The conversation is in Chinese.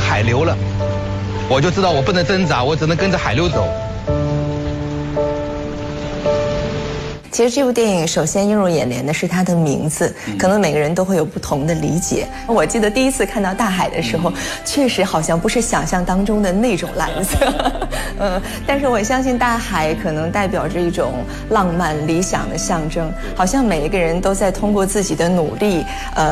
海流了，我就知道我不能挣扎，我只能跟着海流走。 其实这部电影首先映入眼帘的是它的名字，可能每个人都会有不同的理解。我记得第一次看到大海的时候，确实好像不是想象当中的那种蓝色，但是我相信大海可能代表着一种浪漫理想的象征，好像每一个人都在通过自己的努力，